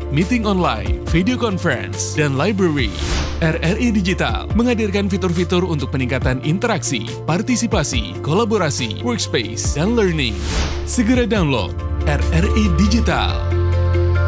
meeting online, video conference, dan library. RRI Digital menghadirkan fitur-fitur untuk peningkatan interaksi, partisipasi, kolaborasi, workspace, dan learning. Segera download RRI Digital.